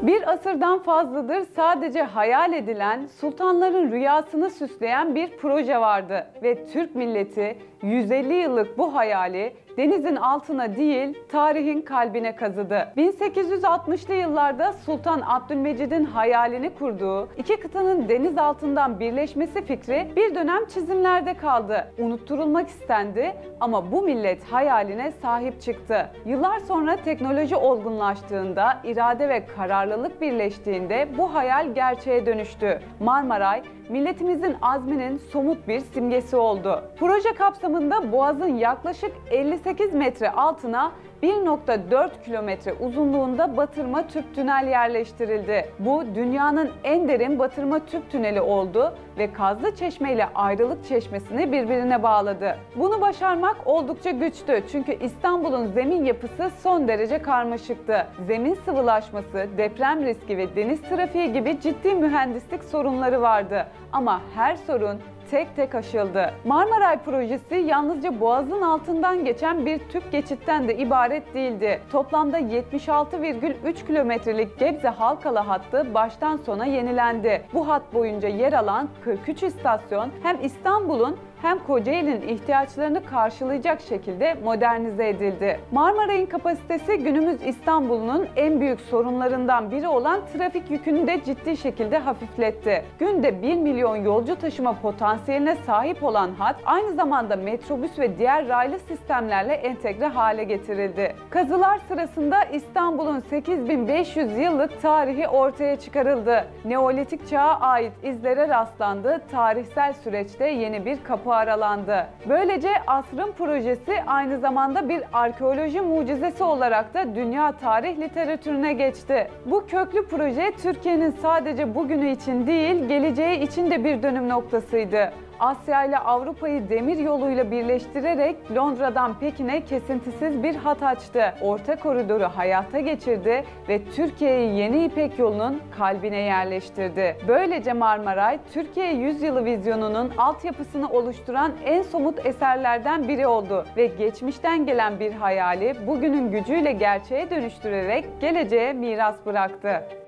Bir asırdan fazladır sadece hayal edilen, sultanların rüyasını süsleyen bir proje vardı ve Türk milleti 150 yıllık bu hayali denizin altına değil, tarihin kalbine kazıdı. 1860'lı yıllarda Sultan Abdülmecid'in hayalini kurduğu, iki kıtanın deniz altından birleşmesi fikri bir dönem çizimlerde kaldı. Unutturulmak istendi ama bu millet hayaline sahip çıktı. Yıllar sonra teknoloji olgunlaştığında, irade ve kararlılık birleştiğinde bu hayal gerçeğe dönüştü. Marmaray, milletimizin azminin somut bir simgesi oldu. Proje kapsamında Boğaz'ın yaklaşık 58 metre altına 1,4 kilometre uzunluğunda batırma tüp tünel yerleştirildi. Bu dünyanın en derin batırma tüp tüneli oldu ve Kazlıçeşme ile Ayrılık Çeşmesi'ni birbirine bağladı. Bunu başarmak oldukça güçtü çünkü İstanbul'un zemin yapısı son derece karmaşıktı. Zemin sıvılaşması, deprem riski ve deniz trafiği gibi ciddi mühendislik sorunları vardı. Ama her sorun tek tek aşıldı. Marmaray projesi yalnızca Boğaz'ın altından geçen bir tüp geçitten de ibaret değildi. Toplamda 76,3 kilometrelik Gebze Halkalı hattı baştan sona yenilendi. Bu hat boyunca yer alan 43 istasyon hem İstanbul'un hem Kocaeli'nin ihtiyaçlarını karşılayacak şekilde modernize edildi. Marmaray'ın kapasitesi günümüz İstanbul'un en büyük sorunlarından biri olan trafik yükünü de ciddi şekilde hafifletti. Günde 1 milyon yolcu taşıma potansiyeline sahip olan hat aynı zamanda metrobüs ve diğer raylı sistemlerle entegre hale getirildi. Kazılar sırasında İstanbul'un 8500 yıllık tarihi ortaya çıkarıldı. Neolitik çağa ait izlere rastlandı, tarihsel süreçte yeni bir kapı aralandı. Böylece asrın projesi aynı zamanda bir arkeoloji mucizesi olarak da dünya tarih literatürüne geçti. Bu köklü proje Türkiye'nin sadece bugünü için değil, geleceği için de bir dönüm noktasıydı. Asya ile Avrupa'yı demir yoluyla birleştirerek Londra'dan Pekin'e kesintisiz bir hat açtı. Orta koridoru hayata geçirdi ve Türkiye'yi yeni İpek yolunun kalbine yerleştirdi. Böylece Marmaray, Türkiye Yüzyılı vizyonunun altyapısını oluşturan en somut eserlerden biri oldu ve geçmişten gelen bir hayali bugünün gücüyle gerçeğe dönüştürerek geleceğe miras bıraktı.